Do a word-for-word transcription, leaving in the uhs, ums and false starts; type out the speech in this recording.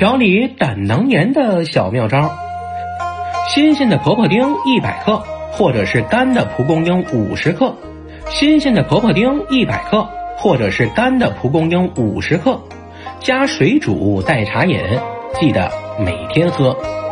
调理胆囊炎的小妙招。新鲜的婆婆丁一百克，或者是干的蒲公英五十克。新鲜的婆婆丁一百克，或者是干的蒲公英五十克，加水煮代茶饮，记得每天喝。